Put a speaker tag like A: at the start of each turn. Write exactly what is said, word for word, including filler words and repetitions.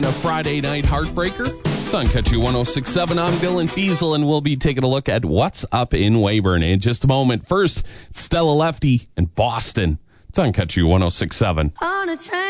A: A Friday night heartbreaker. It's on Cut You one oh six point seven. I'm Dylan Fiesel, and we'll be taking a look at what's up in Weyburn in just a moment. First, Stella Lefty and Boston. It's on Cut You one oh six point seven.
B: On a train.